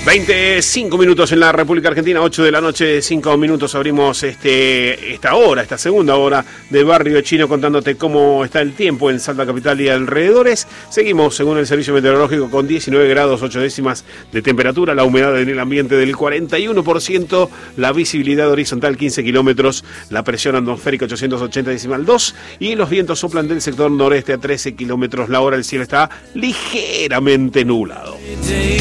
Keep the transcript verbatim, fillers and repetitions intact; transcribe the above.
veinticinco minutos en la República Argentina, ocho de la noche, cinco minutos. Abrimos este esta hora, esta segunda hora de Barrio Chino, contándote cómo está el tiempo en Salta Capital y alrededores. Seguimos, según el Servicio Meteorológico, con diecinueve grados, ocho décimas de temperatura, la humedad en el ambiente del cuarenta y uno por ciento, la visibilidad horizontal quince kilómetros, la presión atmosférica ochocientos ochenta decimal dos y los vientos soplan del sector noreste a trece kilómetros la hora. El cielo está ligeramente nublado.